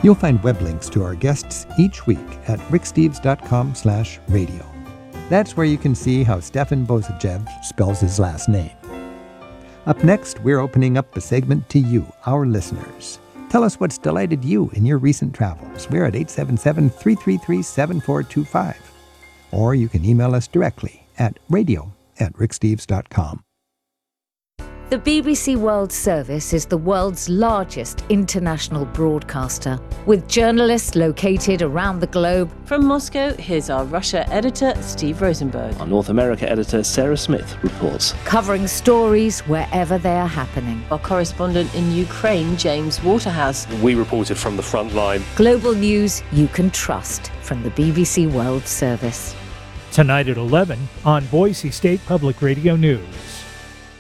You'll find web links to our guests each week at ricksteves.com/radio. That's where you can see how Stefan Bozajev spells his last name. Up next, we're opening up the segment to you, our listeners. Tell us what's delighted you in your recent travels. We're at 877-333-7425. Or you can email us directly at radio@ricksteves.com. The BBC World Service is the world's largest international broadcaster, with journalists located around the globe. From Moscow, here's our Russia editor, Steve Rosenberg. Our North America editor, Sarah Smith, reports. Covering stories wherever they are happening. Our correspondent in Ukraine, James Waterhouse. We reported from the front line. Global news you can trust from the BBC World Service. Tonight at 11 on Boise State Public Radio News.